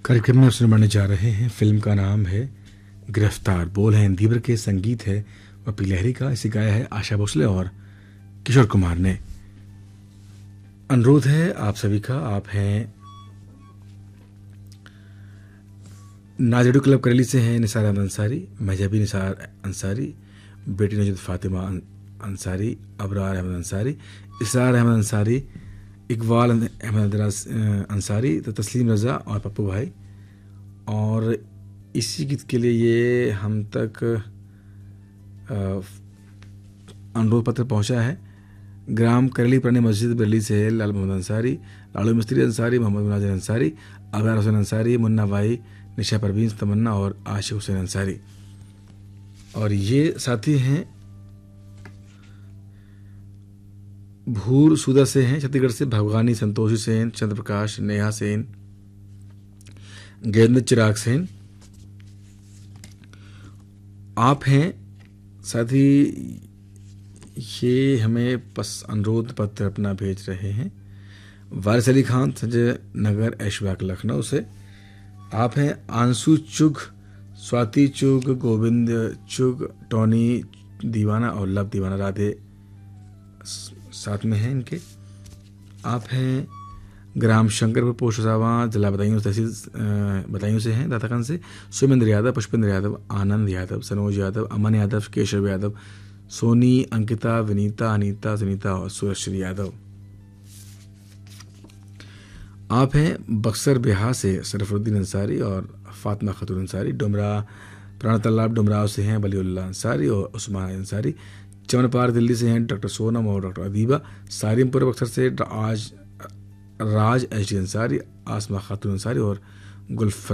कार्यक्रम में आप सुनवाने जा रहे हैं। फिल्म का नाम है गिरफ्तार। बोल है इंदिवर के, संगीत है पप्पी लहरी का। इसे गाया है आशा भोसले और किशोर कुमार ने। अनुरोध है आप सभी का, आप हैं नाजडू क्लब करेली से हैं निसार अहमद अंसारी, मजहबी निसार अंसारी, बेटी नजद फातिमा अंसारी, अबरार अहमद अंसारी, इसरार अहमद अंसारी, इकबाल अहमद अंसारी, तो तस्लीम रज़ा और पप्पू भाई। और इसी गीत के लिए ये हम तक अनुरोध पत्र पहुंचा है। ग्राम करेली पुरानी मस्जिद बरेली से है लाल मोहम्मद अंसारी, लालू मिस्त्री अंसारी, मोहम्मद मुनाजिर अंसारी, अबरार हुसैन अंसारी, मुन्ना भाई, निशा परवीन, तमन्ना और आशिक हुसैन अंसारी। और ये साथी हैं भूर सूदा से हैं, छत्तीसगढ़ से भगवानी, संतोषी सेन, चंद्र प्रकाश, नेहा सेन, गेंद चिराग सेन आप हैं। साथ ही ये हमें अनुरोध पत्र अपना भेज रहे हैं वारिस अली खान, संजय नगर, ऐशबाग, लखनऊ से। आप हैं आंसू चुग, स्वाति चुग, गोविंद चुग, टॉनी दीवाना और लव दीवाना, राधे साथ में हैं इनके। आप हैं ग्राम शंकरपुर, पोस्ट सावा, जिला बदायूं, तहसील बदायूं से हैं, दातागंज से। सुमेंद्र यादव, पुष्पेंद्र यादव, आनंद यादव, सनोज यादव, अमन यादव, केशव यादव, सोनी, अंकिता, विनीता, अनीता, सुनीता और सुरश्री यादव। आप हैं बक्सर बिहार से सरफरुद्दीन अंसारी और फातिमा खातून अंसारी। डुमरा पुराना तालाब डुमराव से हैं बलीउल्लाह अंसारी और उस्मान अंसारी। चमनपार दिल्ली से हैं डॉक्टर सोनम और डॉक्टर अदीबा। सारिमपुर बक्सर से राज एच डी अंसारी, आसमा खातून अंसारी और गुलफर